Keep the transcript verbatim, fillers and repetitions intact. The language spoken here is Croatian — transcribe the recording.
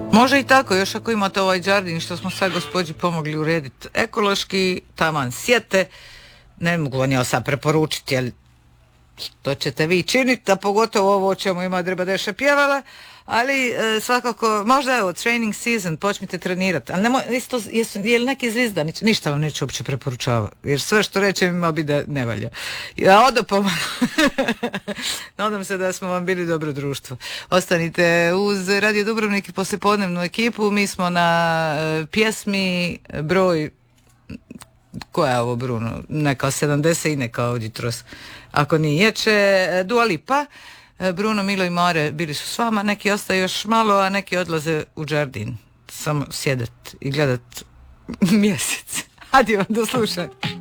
Može i tako, još ako imate ovaj džardin što smo sad gospođi pomogli urediti ekološki, taman sjete, ne mogu vam ja sad preporučiti, jer to ćete vi činiti, a pogotovo ovo o čemu ima Drebadeša pjevala, ali e, svakako, možda evo, training season, počnite trenirati, ali nemo, isto, jesu, je li neki zvizdanić, ništa vam neću uopće preporučavati, jer sve što rečem ima bi da ne valja. Ja odo pomalo. Nadam se da smo vam bili dobro društvo. Ostanite uz Radio Dubrovnik i poslijepodnevnu ekipu, mi smo na e, pjesmi broj, koja je ovo Bruno, neka sedamdeset i neka ovdje jutros, ako nije će Dua Lipa. Bruno, Milo i More bili su s vama, neki ostaju još malo, a neki odlaze u džardin samo sjedet i gledat mjesec. Adio, do slušanja.